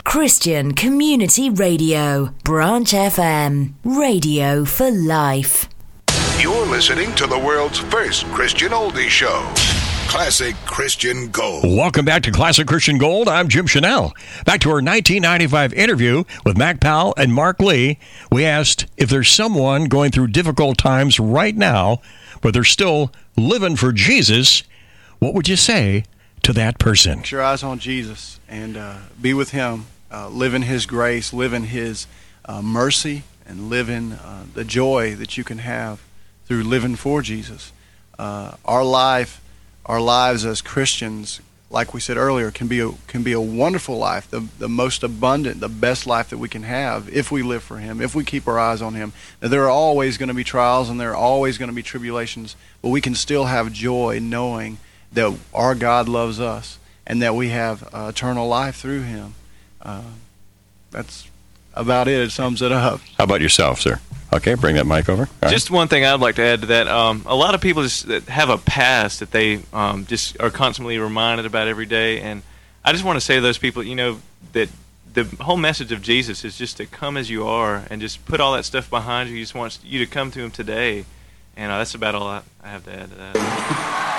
Christian Community Radio, Branch FM, radio for life. You're listening to the world's first Christian oldie show, Classic Christian Gold. Welcome back to Classic Christian Gold. I'm Jim Chanel. Back to our 1995 interview with Mac Powell and Mark Lee. We asked if there's someone going through difficult times right now, but they're still living for Jesus, what would you say to that person? Fix your eyes on Jesus and be with Him. Live in His grace, live in His mercy, and live in the joy that you can have through living for Jesus. Our lives as Christians, like we said earlier, can be a wonderful life, the most abundant, the best life that we can have if we live for Him, if we keep our eyes on Him. Now, there are always going to be trials and there are always going to be tribulations, but we can still have joy knowing that our God loves us and that we have eternal life through Him. That's about it. It sums it up. How about yourself, sir? Okay, bring that mic over. Just one thing I'd like to add to that. A lot of people just have a past that they just are constantly reminded about every day. And I just want to say to those people, that the whole message of Jesus is just to come as you are and just put all that stuff behind you. He just wants you to come to Him today. And that's about all I have to add to that.